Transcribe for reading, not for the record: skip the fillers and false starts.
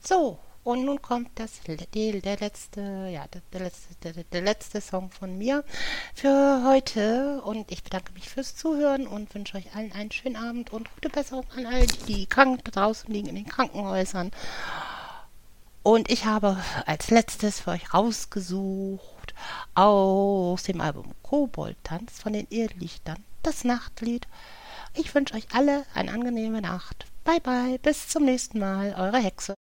So, und nun kommt der letzte Song von mir für heute. Und ich bedanke mich fürs Zuhören und wünsche euch allen einen schönen Abend und gute Besserung an alle, die krank da draußen liegen in den Krankenhäusern. Und ich habe als letztes für euch rausgesucht aus dem Album Koboldtanz von den Irrlichtern das Nachtlied. Ich wünsche euch alle eine angenehme Nacht. Bye bye, bis zum nächsten Mal, eure Hexe.